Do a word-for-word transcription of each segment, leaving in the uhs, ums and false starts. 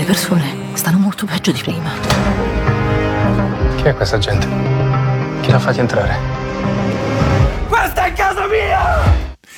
persone stanno molto peggio di prima. Chi è questa gente? Chi l'ha fatti entrare? Questa è casa mia!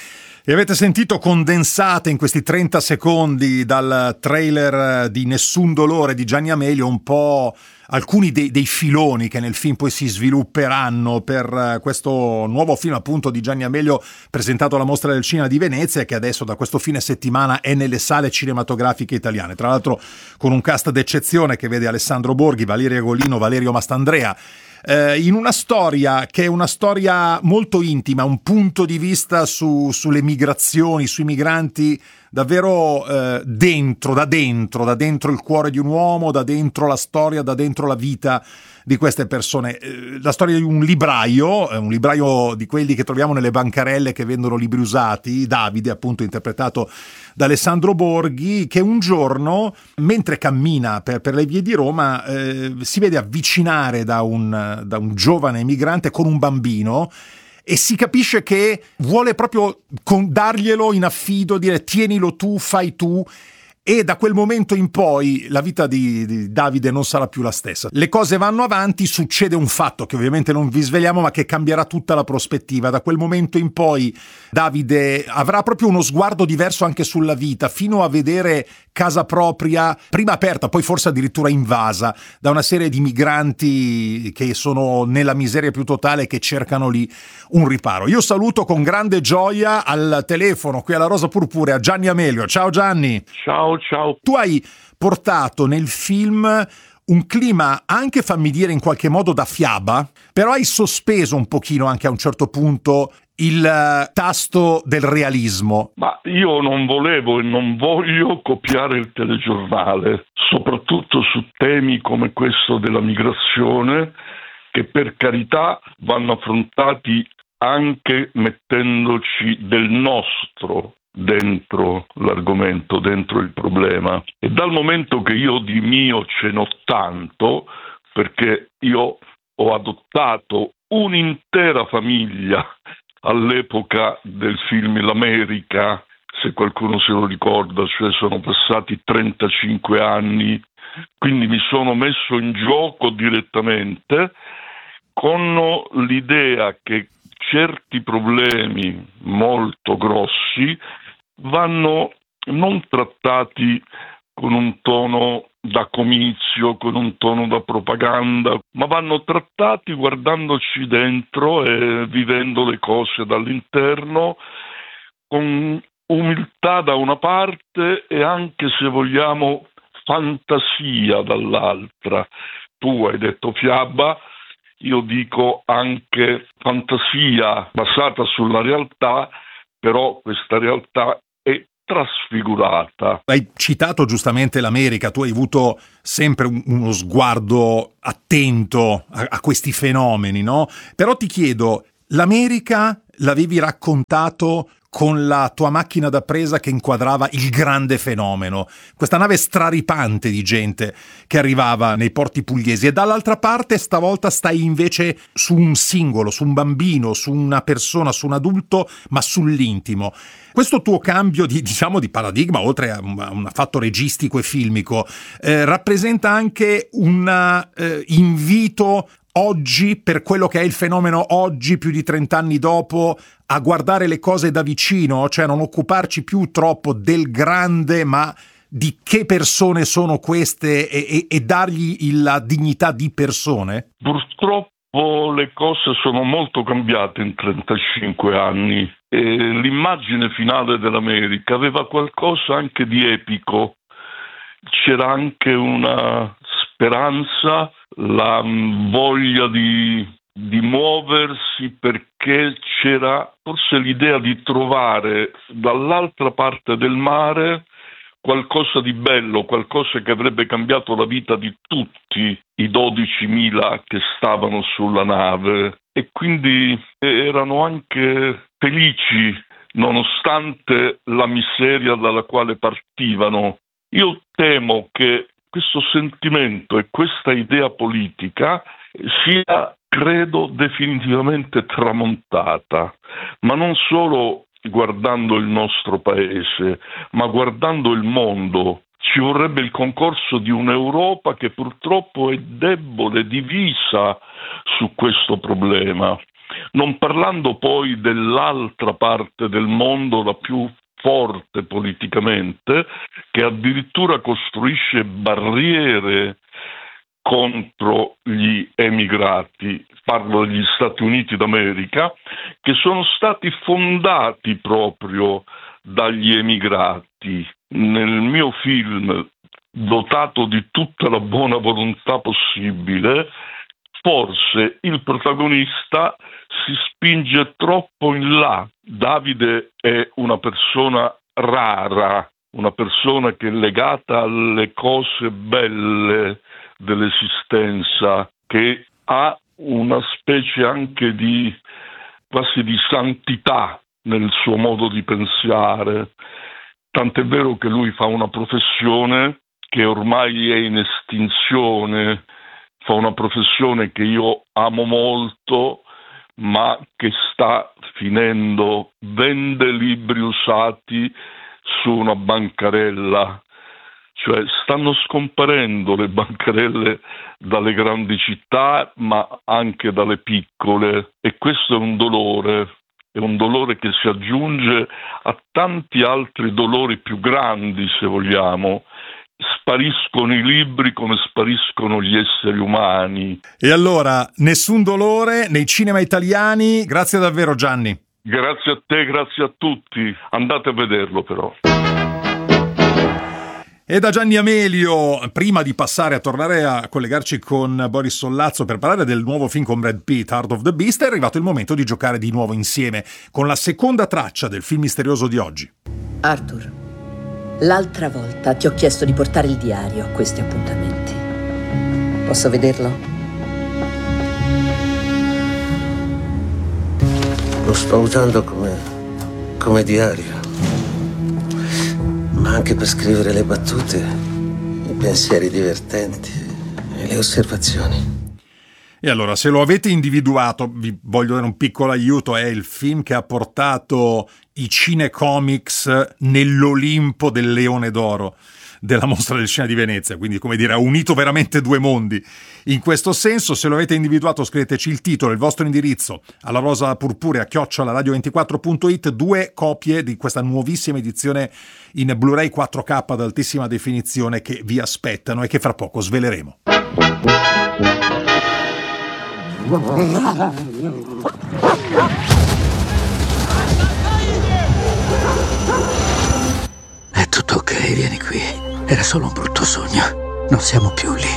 E avete sentito condensate in questi trenta secondi dal trailer di Nessun dolore di Gianni Amelio un po' alcuni dei, dei filoni che nel film poi si svilupperanno per questo nuovo film appunto di Gianni Amelio presentato alla Mostra del Cinema di Venezia, che adesso da questo fine settimana è nelle sale cinematografiche italiane, tra l'altro con un cast d'eccezione che vede Alessandro Borghi, Valeria Golino, Valerio Mastandrea, eh, in una storia che è una storia molto intima, un punto di vista su, sulle migrazioni, sui migranti davvero eh, dentro, da dentro, da dentro il cuore di un uomo, da dentro la storia, da dentro la vita di queste persone. Eh, la storia di un libraio, eh, un libraio di quelli che troviamo nelle bancarelle che vendono libri usati, Davide, appunto interpretato da Alessandro Borghi, che un giorno, mentre cammina per, per le vie di Roma, eh, si vede avvicinare da un, da un giovane migrante con un bambino, e si capisce che vuole proprio con, darglielo in affido, dire tienilo tu, fai tu, e da quel momento in poi la vita di, di Davide non sarà più la stessa. Le cose vanno avanti, succede un fatto che ovviamente non vi sveliamo ma che cambierà tutta la prospettiva. Da quel momento in poi Davide avrà proprio uno sguardo diverso anche sulla vita, fino a vedere casa propria prima aperta, poi forse addirittura invasa da una serie di migranti che sono nella miseria più totale e che cercano lì un riparo. Io saluto con grande gioia al telefono qui alla Rosa Purpurea Gianni Amelio. Ciao Gianni. Ciao, ciao. Tu hai portato nel film un clima anche, fammi dire, in qualche modo da fiaba, però hai sospeso un pochino anche a un certo punto il uh, tasto del realismo. Ma io non volevo e non voglio copiare il telegiornale, soprattutto su temi come questo della migrazione, che per carità vanno affrontati anche mettendoci del nostro dentro l'argomento, dentro il problema. E dal momento che io di mio ce n'ho tanto, perché io ho adottato un'intera famiglia all'epoca del film L'America, se qualcuno se lo ricorda, cioè sono passati trentacinque anni, quindi mi sono messo in gioco direttamente con l'idea che certi problemi molto grossi vanno non trattati con un tono da comizio, con un tono da propaganda, ma vanno trattati guardandoci dentro e vivendo le cose dall'interno, con umiltà da una parte e anche, se vogliamo, fantasia dall'altra. Tu hai detto fiaba, io dico anche fantasia basata sulla realtà, però questa realtà è trasfigurata. Hai citato giustamente l'America, tu hai avuto sempre uno sguardo attento a, a questi fenomeni, no? Però ti chiedo, l'America l'avevi raccontato con la tua macchina da presa che inquadrava il grande fenomeno, questa nave straripante di gente che arrivava nei porti pugliesi, e dall'altra parte stavolta stai invece su un singolo, su un bambino, su una persona, su un adulto, ma sull'intimo. Questo tuo cambio di, diciamo, di paradigma, oltre a un, a un fatto registico e filmico, eh, rappresenta anche un eh, invito oggi, per quello che è il fenomeno oggi, più di trent'anni dopo, a guardare le cose da vicino, cioè non occuparci più troppo del grande, ma di che persone sono queste e, e, e dargli la dignità di persone? Purtroppo le cose sono molto cambiate in trentacinque anni e l'immagine finale dell'America aveva qualcosa anche di epico. C'era anche una speranza, la voglia di, di muoversi, perché c'era forse l'idea di trovare dall'altra parte del mare qualcosa di bello, qualcosa che avrebbe cambiato la vita di tutti i dodicimila che stavano sulla nave, e quindi erano anche felici nonostante la miseria dalla quale partivano. Io temo che questo sentimento e questa idea politica sia, credo, definitivamente tramontata, ma non solo guardando il nostro paese, ma guardando il mondo. Ci vorrebbe il concorso di un'Europa che purtroppo è debole, divisa su questo problema, non parlando poi dell'altra parte del mondo, la più forte politicamente, che addirittura costruisce barriere contro gli emigrati, parlo degli Stati Uniti d'America, che sono stati fondati proprio dagli emigrati. Nel mio film, dotato di tutta la buona volontà possibile, forse il protagonista si spinge troppo in là. Davide è una persona rara, una persona che è legata alle cose belle dell'esistenza, che ha una specie anche di quasi di santità nel suo modo di pensare. Tant'è vero che lui fa una professione che ormai è in estinzione, fa una professione che io amo molto, ma che sta finendo. Vende libri usati su una bancarella, cioè stanno scomparendo le bancarelle dalle grandi città, ma anche dalle piccole, e questo è un dolore. È un dolore che si aggiunge a tanti altri dolori più grandi, se vogliamo. Spariscono i libri come spariscono gli esseri umani. E allora, nessun dolore nei cinema italiani. Grazie davvero, Gianni. Grazie a te, grazie a tutti. Andate a vederlo però. E da Gianni Amelio, prima di passare a tornare a collegarci con Boris Sollazzo per parlare del nuovo film con Brad Pitt, Heart of the Beast, è arrivato il momento di giocare di nuovo insieme con la seconda traccia del film misterioso di oggi. Arthur, l'altra volta ti ho chiesto di portare il diario a questi appuntamenti. Posso vederlo? Lo sto usando come, come diario, ma anche per scrivere le battute, i pensieri divertenti e le osservazioni. E allora, se lo avete individuato, vi voglio dare un piccolo aiuto, è il film che ha portato i cinecomics nell'Olimpo del Leone d'Oro della Mostra del Cinema di Venezia, quindi, come dire, ha unito veramente due mondi. In questo senso, se lo avete individuato, scriveteci il titolo, il vostro indirizzo alla rosa purpurea chiocciola radio ventiquattro punto it, due copie di questa nuovissima edizione in Blu-ray quattro K ad altissima definizione che vi aspettano e che fra poco sveleremo. È tutto ok, vieni qui. Era solo un brutto sogno. Non siamo più lì.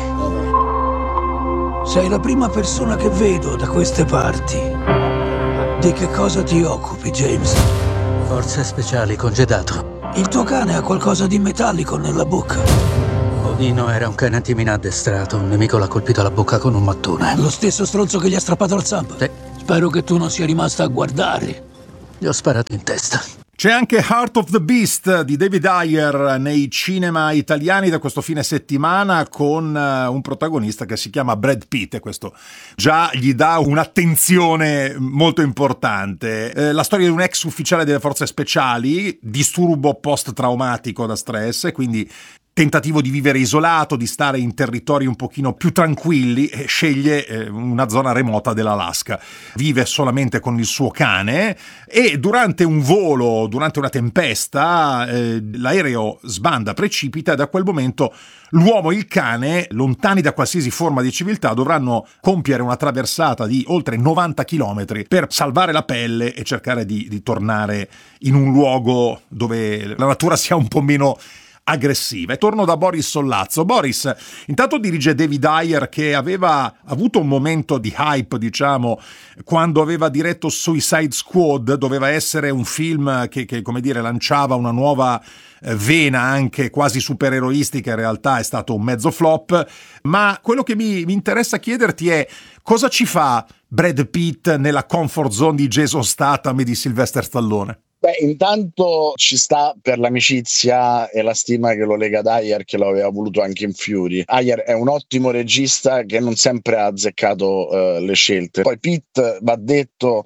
Sei la prima persona che vedo da queste parti. Di che cosa ti occupi, James? Forze speciali, congedato. Il tuo cane ha qualcosa di metallico nella bocca. Odino era un cane antimina addestrato. Un nemico l'ha colpito alla bocca con un mattone. Lo stesso stronzo che gli ha strappato la zampa? Sì. Spero che tu non sia rimasta a guardare. Gli ho sparato in testa. C'è anche Heart of the Beast di David Ayer nei cinema italiani da questo fine settimana, con un protagonista che si chiama Brad Pitt, e questo già gli dà un'attenzione molto importante. Eh, la storia di un ex ufficiale delle forze speciali, disturbo post-traumatico da stress, quindi tentativo di vivere isolato, di stare in territori un pochino più tranquilli, e sceglie eh, una zona remota dell'Alaska. Vive solamente con il suo cane e durante un volo, durante una tempesta, eh, l'aereo sbanda, precipita, e da quel momento l'uomo e il cane, lontani da qualsiasi forma di civiltà, dovranno compiere una traversata di oltre novanta chilometri per salvare la pelle e cercare di, di tornare in un luogo dove la natura sia un po' meno aggressiva. E torno da Boris Sollazzo. Boris, intanto dirige David Ayer, che aveva avuto un momento di hype, diciamo, quando aveva diretto Suicide Squad. Doveva essere un film che, che come dire, lanciava una nuova vena anche quasi supereroistica. In realtà è stato un mezzo flop, ma quello che mi, mi interessa chiederti è: cosa ci fa Brad Pitt nella comfort zone di Jason Statham e di Sylvester Stallone? Beh, intanto ci sta per l'amicizia e la stima che lo lega ad Ayer, che lo aveva voluto anche in Fury. Ayer è un ottimo regista che non sempre ha azzeccato uh, le scelte. Poi Pitt, va detto,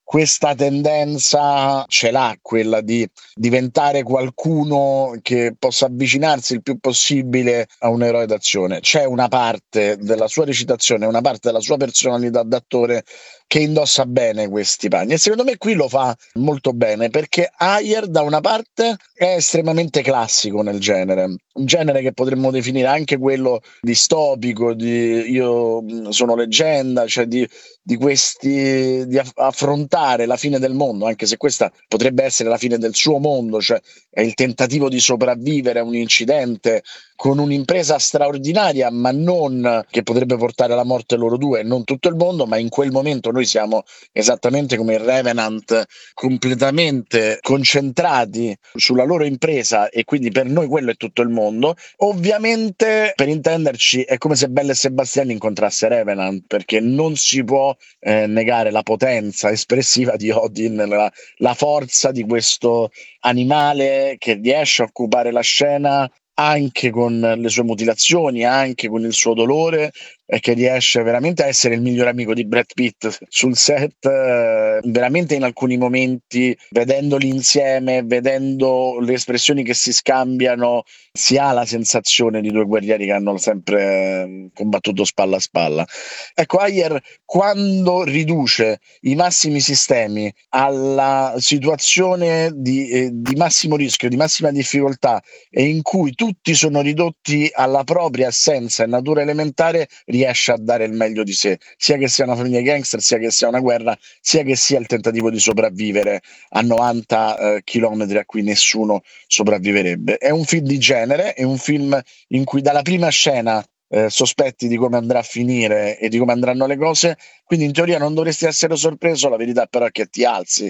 questa tendenza ce l'ha, quella di diventare qualcuno che possa avvicinarsi il più possibile a un eroe d'azione. C'è una parte della sua recitazione, una parte della sua personalità d'attore che indossa bene questi panni, e secondo me qui lo fa molto bene, perché Ayer da una parte è estremamente classico nel genere, un genere che potremmo definire anche quello distopico, di io sono leggenda, cioè di, di questi di affrontare la fine del mondo, anche se questa potrebbe essere la fine del suo mondo, cioè è il tentativo di sopravvivere a un incidente con un'impresa straordinaria, ma non che potrebbe portare alla morte loro due, non tutto il mondo, ma in quel momento noi siamo esattamente come il Revenant, completamente concentrati sulla loro impresa, e quindi per noi quello è tutto il mondo. Ovviamente, per intenderci, è come se Belle e Sebastiani incontrasse Revenant, perché non si può eh, negare la potenza espressiva di Odin, la, la forza di questo animale che riesce a occupare la scena anche con le sue mutilazioni, anche con il suo dolore, e che riesce veramente a essere il miglior amico di Brad Pitt sul set, eh, veramente in alcuni momenti, vedendoli insieme, vedendo le espressioni che si scambiano, si ha la sensazione di due guerrieri che hanno sempre eh, combattuto spalla a spalla. Ecco, Ayer, quando riduce i massimi sistemi alla situazione di, eh, di massimo rischio, di massima difficoltà, e in cui tutti sono ridotti alla propria essenza e natura elementare, riesce a dare il meglio di sé, sia che sia una famiglia gangster, sia che sia una guerra, sia che sia il tentativo di sopravvivere a novanta eh, chilometri a cui nessuno sopravviverebbe. È un film di genere, è un film in cui dalla prima scena eh, sospetti di come andrà a finire e di come andranno le cose, quindi in teoria non dovresti essere sorpreso, la verità però è che ti alzi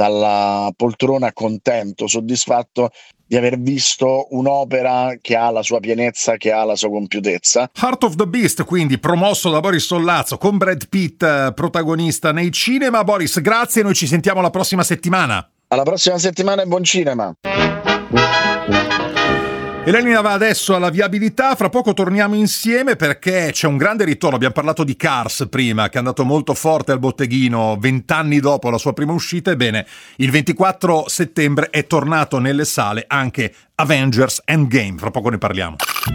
dalla poltrona contento, soddisfatto di aver visto un'opera che ha la sua pienezza, che ha la sua compiutezza. Heart of the Beast, quindi promosso da Boris Sollazzo, con Brad Pitt protagonista nei cinema. Boris, grazie, noi ci sentiamo la prossima settimana. Alla prossima settimana e buon cinema. E la linea va adesso alla viabilità, fra poco torniamo insieme perché c'è un grande ritorno. Abbiamo parlato di Cars prima, che è andato molto forte al botteghino vent'anni dopo la sua prima uscita. Ebbene, il ventiquattro settembre è tornato nelle sale anche Avengers Endgame, fra poco ne parliamo.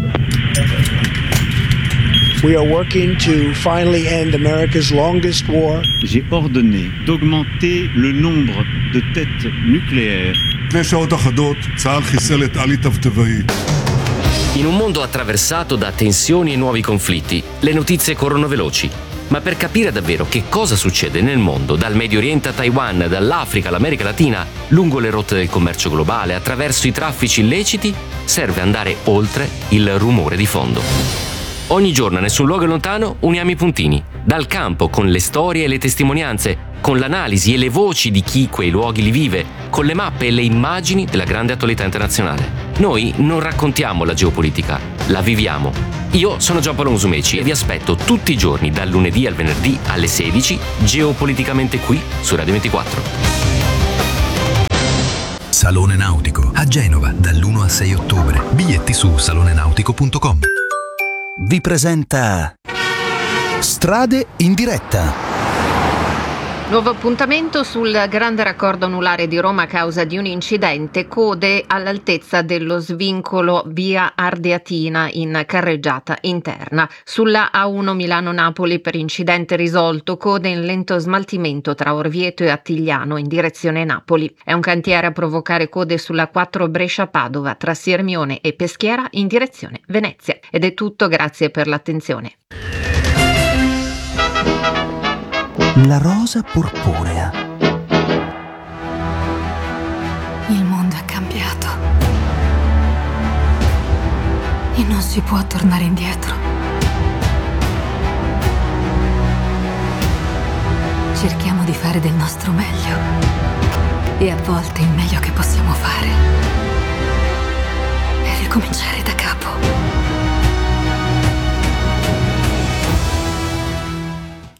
We are working to finally end America's longest war. J'ai ordonné d'augmenter le nombre de têtes nucléaires. In un mondo attraversato da tensioni e nuovi conflitti, le notizie corrono veloci. Ma per capire davvero che cosa succede nel mondo, dal Medio Oriente a Taiwan, dall'Africa all'America Latina, lungo le rotte del commercio globale, attraverso i traffici illeciti, serve andare oltre il rumore di fondo. Ogni giorno, nessun luogo lontano, uniamo i puntini. Dal campo, con le storie e le testimonianze, con l'analisi e le voci di chi quei luoghi li vive, con le mappe e le immagini della grande attualità internazionale. Noi non raccontiamo la geopolitica, la viviamo. Io sono Giampaolo Musumeci e vi aspetto tutti i giorni, dal lunedì al venerdì alle sedici, geopoliticamente qui su Radio ventiquattro. Salone Nautico a Genova dall'uno al sei ottobre. Biglietti su salone nautico punto com. Vi presenta Strade in diretta. Nuovo appuntamento sul grande raccordo anulare di Roma a causa di un incidente, code all'altezza dello svincolo via Ardeatina in carreggiata interna. Sulla A uno Milano-Napoli per incidente risolto, code in lento smaltimento tra Orvieto e Attigliano in direzione Napoli. È un cantiere a provocare code sulla quattro Brescia-Padova tra Sirmione e Peschiera in direzione Venezia. Ed è tutto, grazie per l'attenzione. La rosa purpurea. Il mondo è cambiato e non si può tornare indietro. Cerchiamo di fare del nostro meglio e a volte il meglio che possiamo fare è ricominciare da capo.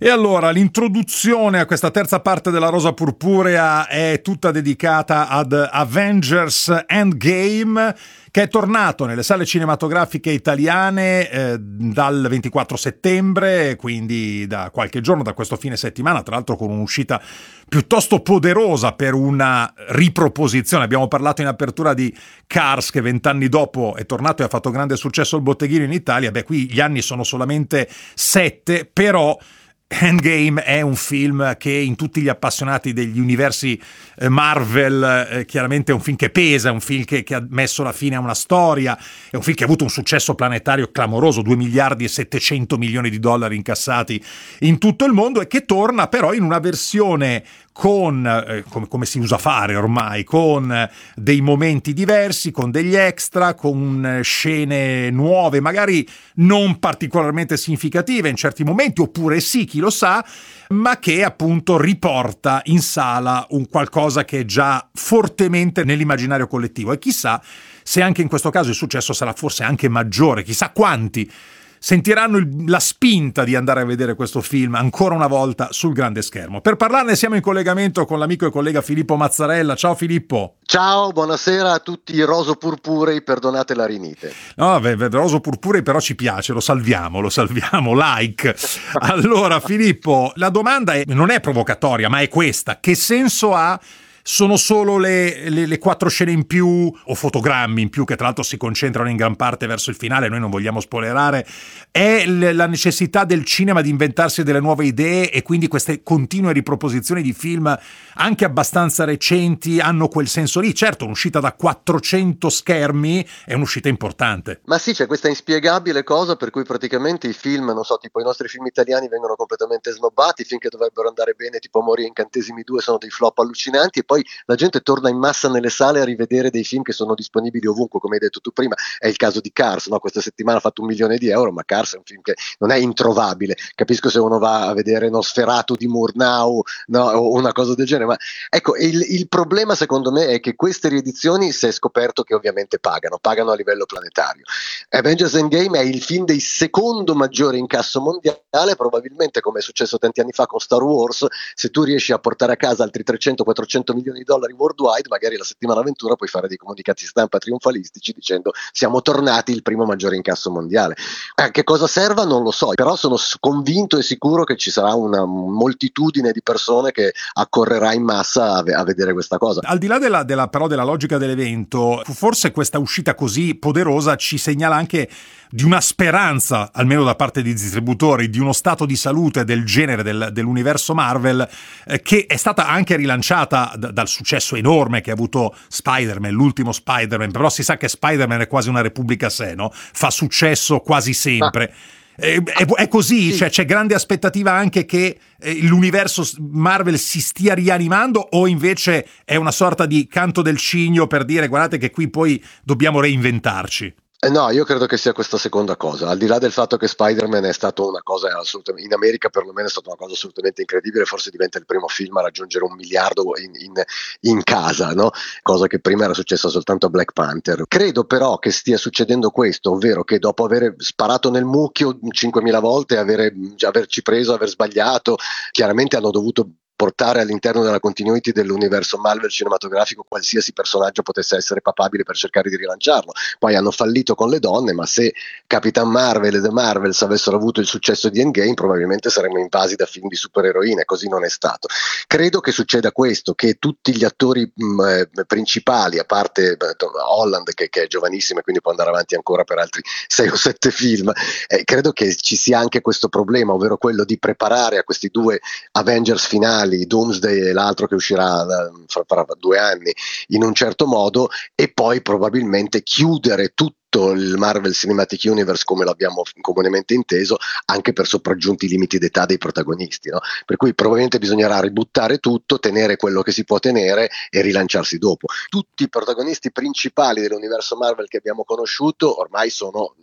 E allora l'introduzione a questa terza parte della Rosa Purpurea è tutta dedicata ad Avengers Endgame, che è tornato nelle sale cinematografiche italiane eh, dal ventiquattro settembre, quindi da qualche giorno, da questo fine settimana, tra l'altro con un'uscita piuttosto poderosa per una riproposizione. Abbiamo parlato in apertura di Cars, che vent'anni dopo è tornato e ha fatto grande successo al botteghino in Italia. Beh, qui gli anni sono solamente sette, però Endgame è un film che in tutti gli appassionati degli universi eh, Marvel eh, chiaramente è un film che pesa, è un film che, che ha messo la fine a una storia, è un film che ha avuto un successo planetario clamoroso, due miliardi e settecento milioni di dollari incassati in tutto il mondo, e che torna però in una versione con, eh, come, come si usa fare ormai, con eh, dei momenti diversi, con degli extra, con eh, scene nuove, magari non particolarmente significative in certi momenti, oppure sì, chi lo sa, ma che appunto riporta in sala un qualcosa che è già fortemente nell'immaginario collettivo, e chissà se anche in questo caso il successo sarà forse anche maggiore, chissà quanti sentiranno il, la spinta di andare a vedere questo film ancora una volta sul grande schermo. Per parlarne siamo in collegamento con l'amico e collega Filippo Mazzarella. Ciao Filippo. Ciao, buonasera a tutti i roso purpurei, perdonate la rinite. No, beh, beh, roso purpurei però ci piace, lo salviamo, lo salviamo, like. Allora Filippo, la domanda è, non è provocatoria, ma è questa: che senso ha? Sono solo le, le, le quattro scene in più o fotogrammi in più, che tra l'altro si concentrano in gran parte verso il finale, noi non vogliamo spoilerare? È l- la necessità del cinema di inventarsi delle nuove idee, e quindi queste continue riproposizioni di film anche abbastanza recenti hanno quel senso lì? Certo, un'uscita da quattrocento schermi è un'uscita importante. Ma sì, c'è questa inspiegabile cosa per cui praticamente i film, non so, tipo i nostri film italiani vengono completamente snobbati, i film che dovrebbero andare bene, tipo Amori e Incantesimi due, sono dei flop allucinanti, e poi la gente torna in massa nelle sale a rivedere dei film che sono disponibili ovunque, come hai detto tu prima. È il caso di Cars, no? Questa settimana ha fatto un milione di euro, ma Cars è un film che non è introvabile. Capisco se uno va a vedere Nosferatu di Murnau, no? O una cosa del genere, ma ecco, il, il problema secondo me è che queste riedizioni si è scoperto che ovviamente pagano, pagano a livello planetario. Avengers Endgame è il film del secondo maggiore incasso mondiale, probabilmente come è successo tanti anni fa con Star Wars. Se tu riesci a portare a casa altri trecento quattrocento milioni di dollari worldwide, magari la settimana avventura puoi fare dei comunicati stampa trionfalistici dicendo siamo tornati il primo maggiore incasso mondiale. A che cosa serva non lo so, però sono convinto e sicuro che ci sarà una moltitudine di persone che accorrerà in massa a, ve- a vedere questa cosa. Al di là della, della, però della logica dell'evento, forse questa uscita così poderosa ci segnala anche di una speranza, almeno da parte di distributori, di uno stato di salute del genere del, dell'universo Marvel, eh, che è stata anche rilanciata d- dal successo enorme che ha avuto Spider-Man, l'ultimo Spider-Man, però si sa che Spider-Man è quasi una repubblica a sé, no? Fa successo quasi sempre. Ah. È, è, è così, sì. Cioè c'è grande aspettativa anche che eh, l'universo Marvel si stia rianimando, o invece è una sorta di canto del cigno per dire guardate che qui poi dobbiamo reinventarci? Eh no, io credo che sia questa seconda cosa, al di là del fatto che Spider-Man è stato una cosa assolutamente, in America perlomeno è stata una cosa assolutamente incredibile, forse diventa il primo film a raggiungere un miliardo in, in, in casa, no? Cosa che prima era successa soltanto a Black Panther. Credo però che stia succedendo questo, ovvero che dopo aver sparato nel mucchio cinquemila volte, avere, averci preso, aver sbagliato, chiaramente hanno dovuto portare all'interno della continuity dell'universo Marvel cinematografico qualsiasi personaggio potesse essere papabile per cercare di rilanciarlo. Poi hanno fallito con le donne, ma se Capitan Marvel e The Marvels avessero avuto il successo di Endgame probabilmente saremmo invasi da film di supereroine, così non è stato. Credo che succeda questo, che tutti gli attori mh, principali, a parte beh, Holland che, che è giovanissimo e quindi può andare avanti ancora per altri sei o sette film, eh, credo che ci sia anche questo problema, ovvero quello di preparare a questi due Avengers finali, Doomsday e l'altro che uscirà fra, fra due anni, in un certo modo, e poi probabilmente chiudere tutto il Marvel Cinematic Universe come l'abbiamo comunemente inteso, anche per sopraggiunti limiti d'età dei protagonisti, no? Per cui probabilmente bisognerà ributtare tutto, tenere quello che si può tenere e rilanciarsi dopo. Tutti i protagonisti principali dell'universo Marvel che abbiamo conosciuto ormai sono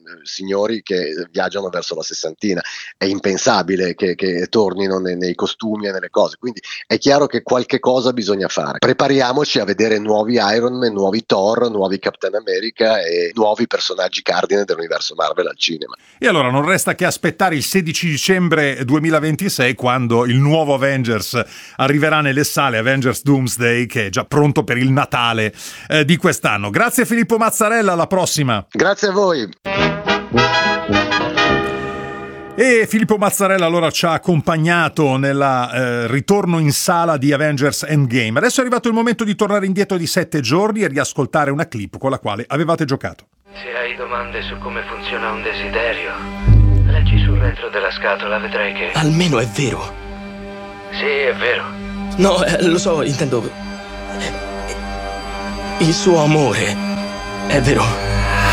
signori che viaggiano verso la sessantina, è impensabile che, che tornino nei, nei costumi e nelle cose, quindi è chiaro che qualche cosa bisogna fare. Prepariamoci a vedere nuovi Iron Man, nuovi Thor, nuovi Captain America e nuovi personaggi cardine dell'universo Marvel al cinema. E allora non resta che aspettare il sedici dicembre duemilaventisei, quando il nuovo Avengers arriverà nelle sale, Avengers Doomsday, che è già pronto per il Natale eh, di quest'anno. Grazie Filippo Mazzarella, alla prossima. Grazie a voi. E Filippo Mazzarella allora ci ha accompagnato nel eh, ritorno in sala di Avengers Endgame. Adesso è arrivato il momento di tornare indietro di sette giorni e riascoltare una clip con la quale avevate giocato. Se hai domande su come funziona un desiderio, leggi sul retro della scatola, vedrai che... Almeno è vero. Sì, è vero. No, eh, lo so, intendo... Il suo amore è vero.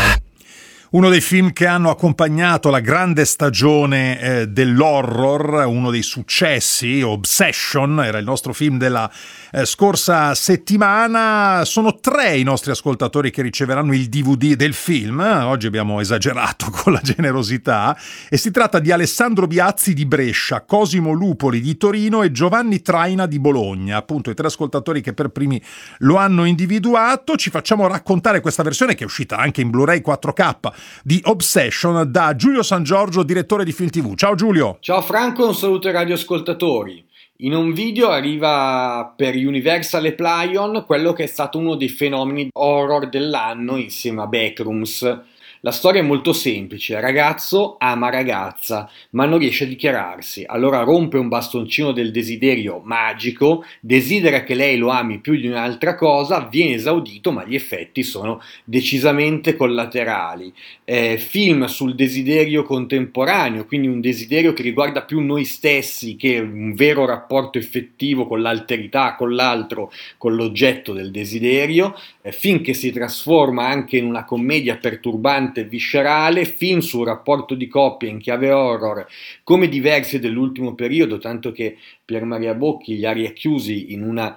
Uno dei film che hanno accompagnato la grande stagione eh, dell'horror, uno dei successi, Obsession, era il nostro film della eh, scorsa settimana. Sono tre i nostri ascoltatori che riceveranno il D V D del film, oggi abbiamo esagerato con la generosità, e si tratta di Alessandro Biazzi di Brescia, Cosimo Lupoli di Torino e Giovanni Traina di Bologna, appunto i tre ascoltatori che per primi lo hanno individuato. Ci facciamo raccontare questa versione, che è uscita anche in Blu-ray quattro K, di Obsession da Giulio San Giorgio, direttore di Film tivù. Ciao Giulio. Ciao Franco, un saluto ai radioascoltatori. In un video arriva per Universal e Plaion quello che è stato uno dei fenomeni horror dell'anno insieme a Backrooms. La storia è molto semplice: ragazzo ama ragazza ma non riesce a dichiararsi, allora rompe un bastoncino del desiderio magico, desidera che lei lo ami più di un'altra cosa, viene esaudito ma gli effetti sono decisamente collaterali. Eh, film sul desiderio contemporaneo, quindi un desiderio che riguarda più noi stessi che un vero rapporto effettivo con l'alterità, con l'altro, con l'oggetto del desiderio. Eh, film che si trasforma anche in una commedia perturbante e viscerale, film sul rapporto di coppia in chiave horror come diversi dell'ultimo periodo, tanto che Pier Maria Bocchi li ha richiusi in una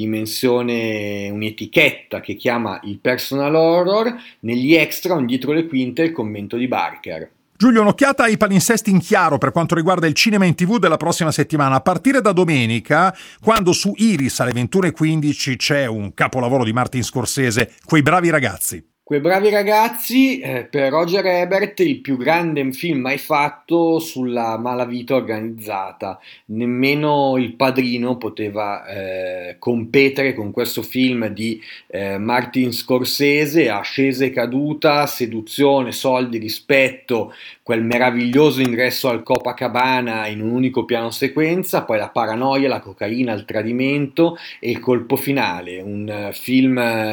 dimensione, un'etichetta che chiama il personal horror. Negli extra, un dietro le quinte, il commento di Barker. Giulio, un'occhiata ai palinsesti in chiaro per quanto riguarda il cinema in tivù della prossima settimana, a partire da domenica, quando su Iris alle ventuno e quindici c'è un capolavoro di Martin Scorsese, Quei bravi ragazzi. Quei bravi ragazzi, eh, per Roger Ebert, il più grande film mai fatto sulla malavita organizzata. Nemmeno Il Padrino poteva eh, competere con questo film di eh, Martin Scorsese. Ascesa e caduta, seduzione, soldi, rispetto, quel meraviglioso ingresso al Copacabana in un unico piano sequenza, poi la paranoia, la cocaina, il tradimento e il colpo finale. Un film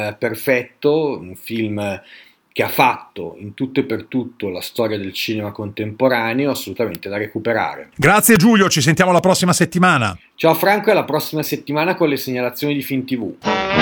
perfetto, un film che ha fatto in tutto e per tutto la storia del cinema contemporaneo, assolutamente da recuperare. Grazie Giulio, ci sentiamo la prossima settimana. Ciao Franco, e alla prossima settimana con le segnalazioni di Film tivù.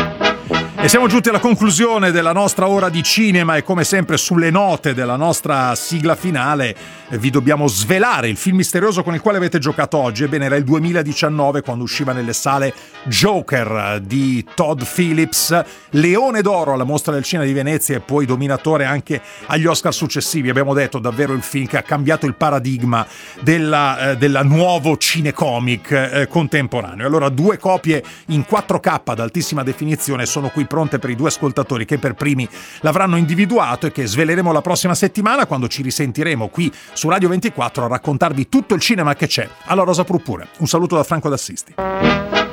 E siamo giunti alla conclusione della nostra ora di cinema e come sempre sulle note della nostra sigla finale vi dobbiamo svelare il film misterioso con il quale avete giocato oggi. Ebbene, era il duemiladiciannove quando usciva nelle sale Joker di Todd Phillips, Leone d'Oro alla Mostra del Cinema di Venezia e poi dominatore anche agli Oscar successivi. Abbiamo detto davvero il film che ha cambiato il paradigma della, eh, della nuovo cinecomic eh, contemporaneo. Allora, due copie in quattro K ad altissima definizione sono qui pronte per i due ascoltatori che per primi l'avranno individuato e che sveleremo la prossima settimana quando ci risentiremo qui su Radio ventiquattro a raccontarvi tutto il cinema che c'è alla Rosa Purpure. Un saluto da Franco D'Assisti.